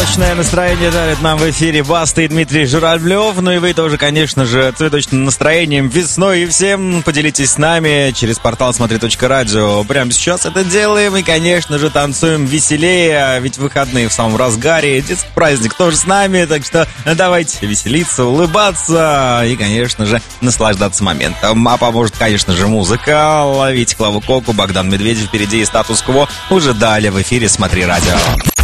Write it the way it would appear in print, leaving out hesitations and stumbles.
Цветочное настроение дарит нам в эфире Баста и Дмитрий Журавлев. Ну и вы тоже, конечно же, цветочным настроением весной. И всем поделитесь с нами через портал смотри.радио. Прямо сейчас это делаем и, конечно же, танцуем веселее. Ведь выходные в самом разгаре. Детский праздник тоже с нами. Так что давайте веселиться, улыбаться и, конечно же, наслаждаться моментом. А поможет, конечно же, музыка. Ловите Клаву Коку, Богдан Медведев впереди и статус-кво. Уже далее в эфире «Смотри радио».